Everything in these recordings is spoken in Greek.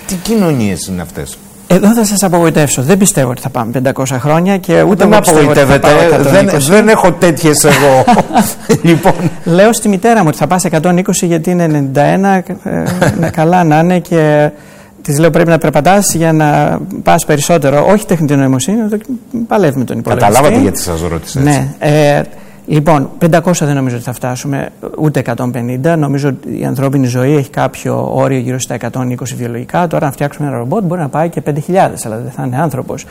Τι κοινωνίες είναι αυτές? Εδώ θα σας απογοητεύσω. Δεν πιστεύω ότι θα πάμε 500 χρόνια και ούτε δεν με απογοητεύετε. Δεν έχω τέτοιες εγώ. Λοιπόν. Λέω στη μητέρα μου ότι θα πας 120 γιατί είναι 91, καλά να είναι, και της λέω πρέπει να περπατάς για να πας περισσότερο. Όχι τεχνητή νοημοσύνη, παλεύει με τον υπολογιστή. Καταλάβατε γιατί σας ρώτησα έτσι. Ναι. Λοιπόν, 500 δεν νομίζω ότι θα φτάσουμε, ούτε 150. Νομίζω ότι η ανθρώπινη ζωή έχει κάποιο όριο γύρω στα 120 βιολογικά. Τώρα, αν φτιάξουμε ένα ρομπότ, μπορεί να πάει και 5.000, αλλά δεν θα είναι άνθρωπος.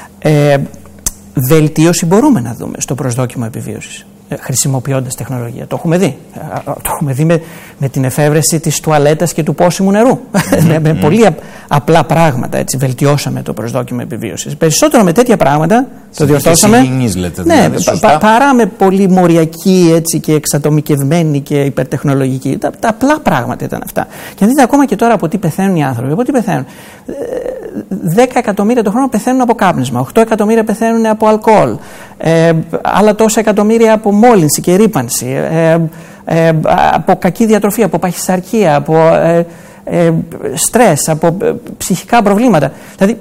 Βελτίωση μπορούμε να δούμε στο προσδόκιμο επιβίωσης, χρησιμοποιώντας τεχνολογία. Το έχουμε δει. Το έχουμε δει με την εφεύρεση της τουαλέτας και του πόσιμου νερού. Με πολύ απλά πράγματα, έτσι, βελτιώσαμε το προσδόκιμο επιβίωσης. Περισσότερο με τέτοια πράγματα το διορθώσαμε. Λέτε, ναι, δηλαδή, παρά με πολύ μοριακή, έτσι, και εξατομικευμένη και υπερτεχνολογική. Τα απλά πράγματα ήταν αυτά. Και δείτε ακόμα και τώρα από τι πεθαίνουν οι άνθρωποι. Από τι πεθαίνουν. 10 εκατομμύρια το χρόνο πεθαίνουν από κάπνισμα. 8 εκατομμύρια πεθαίνουν από αλκοόλ. Άλλα τόσα εκατομμύρια από μόλυνση και ρύπανση. Από κακή διατροφή, από παχυσαρκία, από στρες, από ψυχικά προβλήματα. Δηλαδή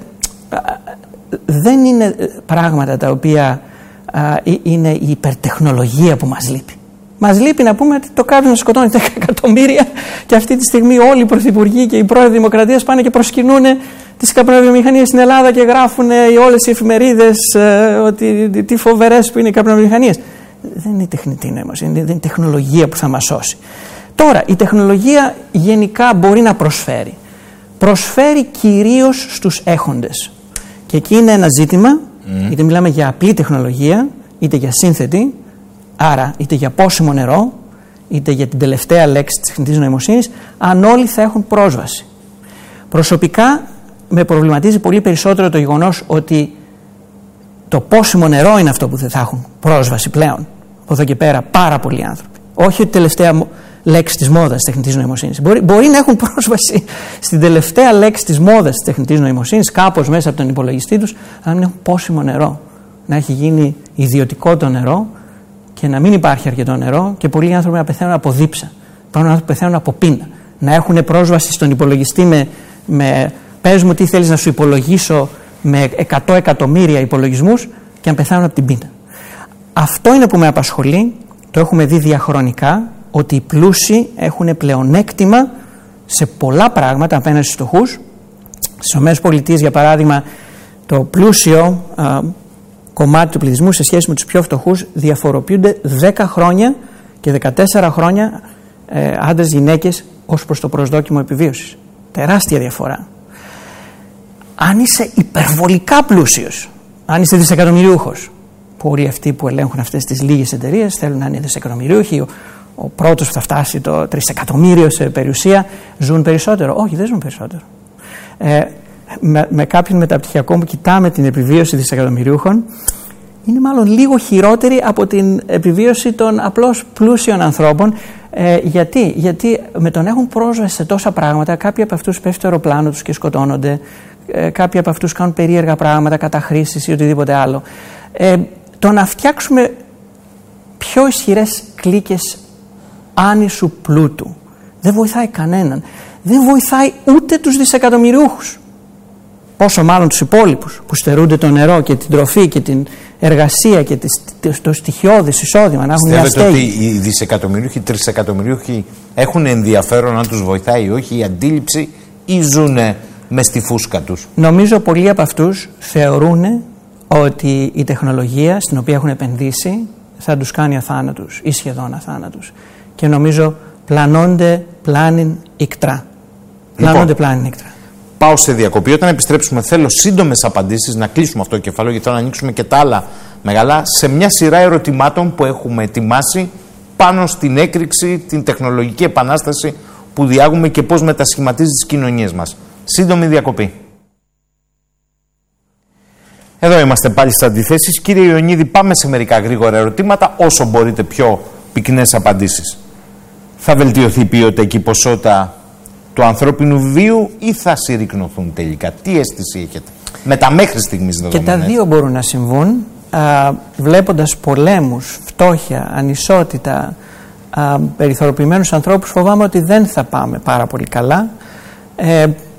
δεν είναι πράγματα τα οποία είναι η υπερτεχνολογία που μας λείπει. Μας λείπει να πούμε ότι το κάπνισμα σκοτώνει 10 εκατομμύρια και αυτή τη στιγμή όλοι οι πρωθυπουργοί και οι πρόεδροι Δημοκρατίας πάνε και προσκυνούν τις καπνοβιομηχανίες στην Ελλάδα και γράφουν όλες οι εφημερίδες ότι τι φοβερές που είναι οι καπνοβιομηχανίες. Δεν είναι τεχνητή νοημοσύνη, δεν είναι τεχνολογία που θα μας σώσει. Τώρα, η τεχνολογία γενικά μπορεί να προσφέρει. Προσφέρει κυρίως στους έχοντες. Και εκεί είναι ένα ζήτημα, είτε μιλάμε για απλή τεχνολογία, είτε για σύνθετη, άρα είτε για πόσιμο νερό, είτε για την τελευταία λέξη της τεχνητής νοημοσύνης, αν όλοι θα έχουν πρόσβαση. Προσωπικά με προβληματίζει πολύ περισσότερο το γεγονός ότι το πόσιμο νερό είναι αυτό που δεν θα έχουν πρόσβαση πλέον από εδώ και πέρα πάρα πολλοί άνθρωποι. Όχι η τελευταία λέξη της μόδας της τεχνητής νοημοσύνης. Μπορεί να έχουν πρόσβαση στην τελευταία λέξη της μόδας της τεχνητής νοημοσύνης, κάπως μέσα από τον υπολογιστή τους, αλλά μην έχουν πόσιμο νερό. Να έχει γίνει ιδιωτικό το νερό και να μην υπάρχει αρκετό νερό και πολλοί άνθρωποι να πεθαίνουν από δίψα. Υπάρχουν άνθρωποι που πεθαίνουν από πείνα. Να έχουν πρόσβαση στον υπολογιστή με πες μου τι θέλεις να σου υπολογίσω με 100 εκατομμύρια υπολογισμούς και να πεθάνουν από την πείνα. Αυτό είναι που με απασχολεί, το έχουμε δει διαχρονικά, ότι οι πλούσιοι έχουν πλεονέκτημα σε πολλά πράγματα απέναντι στους φτωχούς. Στις ΗΠΑ, για παράδειγμα, το πλούσιο κομμάτι του πληθυσμού σε σχέση με τους πιο φτωχούς διαφοροποιούνται 10 χρόνια και 14 χρόνια άντρες γυναίκες ως προς το προσδόκιμο επιβίωσης. Τεράστια διαφορά. Αν είσαι υπερβολικά πλούσιος, αν είσαι δισεκατομμυριούχος, που όλοι αυτοί που ελέγχουν αυτές τις λίγες εταιρείες θέλουν να είναι δισεκατομμυριούχοι, ο πρώτος που θα φτάσει το τρισεκατομμύριο σε περιουσία, ζουν περισσότερο. Όχι, δεν ζουν περισσότερο. Με κάποιον μεταπτυχιακό που κοιτάμε την επιβίωση δισεκατομμυριούχων, είναι μάλλον λίγο χειρότερη από την επιβίωση των απλώς πλούσιων ανθρώπων. Γιατί με τον έχουν πρόσβαση σε τόσα πράγματα, κάποιοι από αυτούς πέφτει το αεροπλάνο τους και σκοτώνονται, κάποιοι από αυτούς κάνουν περίεργα πράγματα, καταχρήσεις ή οτιδήποτε άλλο. Το να φτιάξουμε πιο ισχυρές κλίκες άνισου πλούτου δεν βοηθάει κανέναν. Δεν βοηθάει ούτε τους δισεκατομμυριούχους. Πόσο μάλλον τους υπόλοιπους που στερούνται το νερό και την τροφή και την εργασία και το στοιχειώδες εισόδημα να έχουν μια στέγη. Ότι οι δισεκατομμυριούχοι, οι τρισεκατομμυριούχοι έχουν ενδιαφέρον αν τους βοηθάει ή όχι η αντίληψη, ή ζουν μες στη φούσκα τους? Νομίζω πολλοί από αυτούς θεωρούν ότι η τεχνολογία στην οποία έχουν επενδύσει θα τους κάνει αθάνατους ή σχεδόν αθάνατους. Και νομίζω πλάνουν ικτρά. Πλάνονται πλάνουν ικτρά. Πάω σε διακοπή. Όταν επιστρέψουμε, θέλω σύντομες απαντήσεις, να κλείσουμε αυτό το κεφάλαιο, γιατί θέλω να ανοίξουμε και τα άλλα μεγάλα, σε μια σειρά ερωτημάτων που έχουμε ετοιμάσει πάνω στην έκρηξη, την τεχνολογική επανάσταση που διάγουμε και πώς μετασχηματίζει τις κοινωνίες μας. Σύντομη διακοπή. Εδώ είμαστε πάλι στις αντιθέσεις. Κύριε Ιωνίδη, πάμε σε μερικά γρήγορα ερωτήματα, όσο μπορείτε πιο πυκνές απαντήσεις. Θα βελτιωθεί η ποιότητα και η ποσότητα του ανθρώπινου βίου ή θα συρρικνωθούν τελικά? Τι αίσθηση έχετε με τα μέχρι στιγμής δεδομένα? Και τα δύο μπορούν να συμβούν. Βλέποντας πολέμους, φτώχεια, ανισότητα, περιθωριοποιημένους ανθρώπους, φοβάμαι ότι δεν θα πάμε πάρα πολύ καλά.